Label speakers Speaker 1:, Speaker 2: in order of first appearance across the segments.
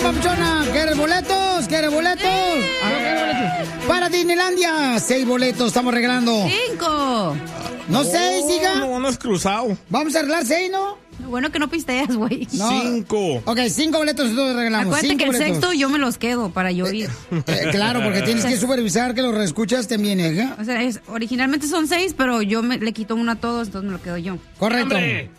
Speaker 1: papuchona? ¿Quieres boletos? ¿Quieres boletos? Para Disneylandia, 6 boletos estamos regalando.
Speaker 2: 5.
Speaker 1: ¿No 6, hija?
Speaker 3: No es cruzado.
Speaker 1: Vamos a arreglar 6, ¿no?
Speaker 2: Bueno que no pisteas, güey.
Speaker 1: No.
Speaker 3: 5.
Speaker 1: Ok, 5 boletos nosotros regalamos.
Speaker 2: Acuérdate que el
Speaker 1: boletos.
Speaker 2: sexto yo me los quedo para yo ir.
Speaker 1: Claro, porque tienes que supervisar que los reescuchas también, hija.
Speaker 2: O sea, originalmente son 6, pero yo le quito uno a todos, entonces me lo quedo yo.
Speaker 1: Correcto.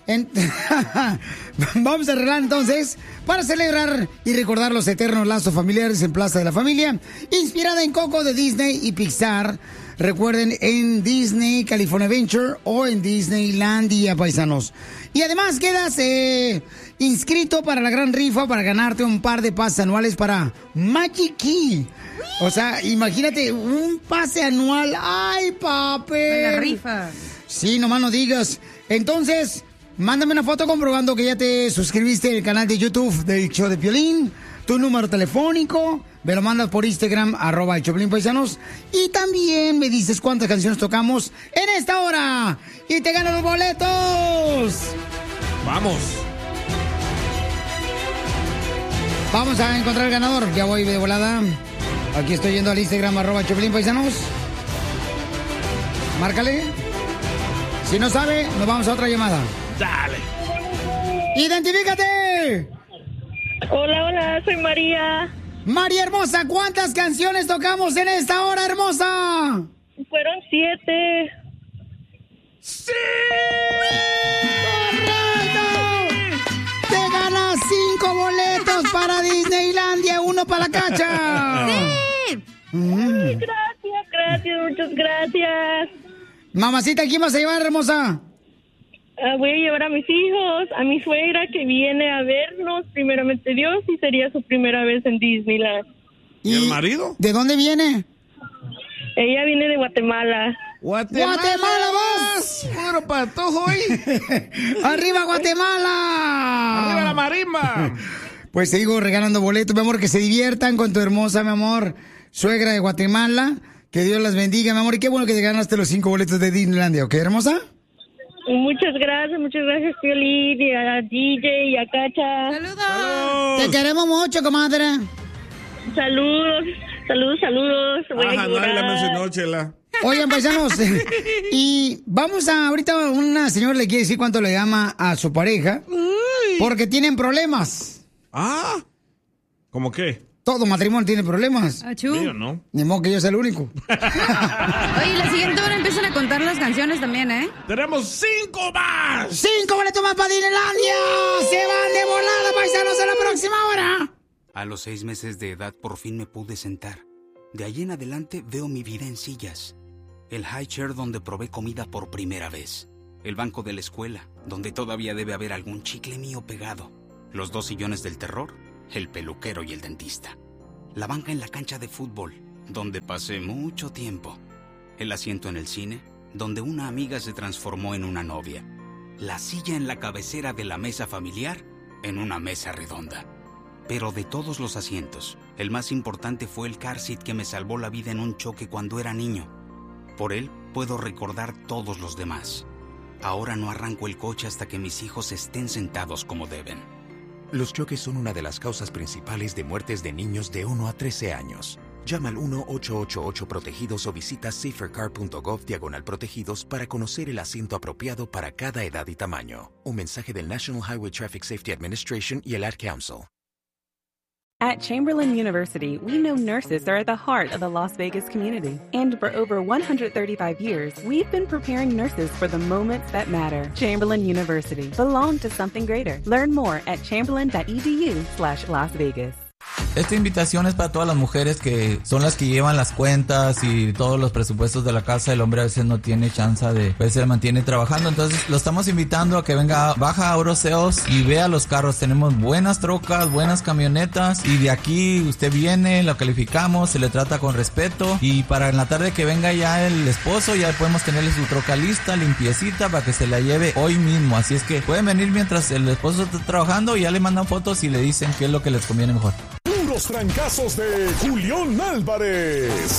Speaker 1: Vamos a arreglar entonces para celebrar y recordar los eternos lazos familiares en Plaza de la Familia, inspirada en Coco de Disney y Pixar. Recuerden, en Disney California Adventure o en Disneylandia, paisanos. Y además quedas inscrito para la gran rifa para ganarte un par de pases anuales para Magic Key. O sea, imagínate, un pase anual. ¡Ay, papel!
Speaker 2: La rifa.
Speaker 1: Sí, nomás no digas. Entonces, mándame una foto comprobando que ya te suscribiste al canal de YouTube del Show de Piolín, tu número telefónico, me lo mandas por Instagram, @el Choplin Paisanos, y también me dices cuántas canciones tocamos en esta hora, y te ganan los boletos.
Speaker 3: Vamos.
Speaker 1: Vamos a encontrar el ganador, ya voy de volada. Aquí estoy yendo al Instagram, @Choplin Paisanos. Márcale. Si no sabe, nos vamos a otra llamada.
Speaker 3: Dale.
Speaker 1: ¡Identifícate!
Speaker 4: Hola, soy María.
Speaker 1: María hermosa, ¿cuántas canciones tocamos en esta hora, hermosa?
Speaker 4: Fueron 7.
Speaker 1: ¡Sí! ¡Correcto! ¡Te ganas 5 boletos para Disneylandia, 1 para la cacha!
Speaker 2: ¡Sí!
Speaker 4: Ay, gracias, muchas gracias.
Speaker 1: Mamacita, ¿quién vas a llevar, hermosa?
Speaker 4: Voy a llevar a mis hijos, a mi suegra que viene a vernos, primeramente Dios, y sería su primera vez en Disneyland.
Speaker 3: ¿Y el marido?
Speaker 1: ¿De dónde viene?
Speaker 4: Ella viene de Guatemala.
Speaker 1: ¡Guatemala vas!
Speaker 3: ¡Puro patojo hoy!
Speaker 1: ¡Arriba, Guatemala!
Speaker 3: ¡Arriba la marimba!
Speaker 1: Pues te digo, regalando boletos, mi amor, que se diviertan con tu hermosa, mi amor, suegra de Guatemala. Que Dios las bendiga, mi amor. Y qué bueno que te ganaste los 5 boletos de Disneylandia, ¿ok, hermosa?
Speaker 4: Muchas gracias, Piolín, y a DJ y a Cacha.
Speaker 2: ¡Saludos!
Speaker 1: Te queremos mucho, comadre.
Speaker 4: Saludos. Voy a
Speaker 3: Ajá, nadie la
Speaker 4: llorar.
Speaker 3: mencionó, Chela.
Speaker 1: Oigan, paisanos, y vamos a, ahorita una señora le quiere decir cuánto le ama a su pareja, porque tienen problemas.
Speaker 3: Ah, ¿cómo qué?
Speaker 1: Todo matrimonio tiene problemas.
Speaker 2: Achú.
Speaker 3: Mío, ¿no?
Speaker 1: Ni modo que yo sea el único.
Speaker 2: Oye, la siguiente hora empiezan a contar las canciones también, ¿eh?
Speaker 3: ¡Tenemos 5 más!
Speaker 1: 5 boletos más para Disneylandia. Se van de volada, paisanos, en la próxima hora.
Speaker 5: A los 6 meses de edad por fin me pude sentar. De ahí en adelante veo mi vida en sillas. El high chair donde probé comida por primera vez. El banco de la escuela, donde todavía debe haber algún chicle mío pegado. Los 2 sillones del terror, el peluquero y el dentista. La banca en la cancha de fútbol, donde pasé mucho tiempo. El asiento en el cine, donde una amiga se transformó en una novia. La silla en la cabecera de la mesa familiar, en una mesa redonda. Pero de todos los asientos, el más importante fue el car seat que me salvó la vida en un choque cuando era niño. Por él puedo recordar todos los demás. Ahora no arranco el coche hasta que mis hijos estén sentados como deben.
Speaker 6: Los choques son una de las causas principales de muertes de niños de 1 a 13 años. Llama al 1-888-PROTEGIDOS o visita safercar.gov/protegidos para conocer el asiento apropiado para cada edad y tamaño. Un mensaje del National Highway Traffic Safety Administration y el Ad Council.
Speaker 7: At Chamberlain University, we know nurses are at the heart of the Las Vegas community. And for over 135 years, we've been preparing nurses for the moments that matter. Chamberlain University. Belong to something greater. Learn more at chamberlain.edu/Las Vegas.
Speaker 8: Esta invitación es para todas las mujeres que son las que llevan las cuentas y todos los presupuestos de la casa. El hombre a veces no tiene chance de, pues se mantiene trabajando. Entonces lo estamos invitando a que venga, baja a Oroseos y vea los carros. Tenemos buenas trocas, buenas camionetas y de aquí usted viene, lo calificamos, se le trata con respeto y para en la tarde que venga ya el esposo ya podemos tenerle su troca lista, limpiecita para que se la lleve hoy mismo. Así es que pueden venir mientras el esposo está trabajando y ya le mandan fotos y le dicen qué es lo que les conviene mejor.
Speaker 9: Los trancazos de Julián Álvarez.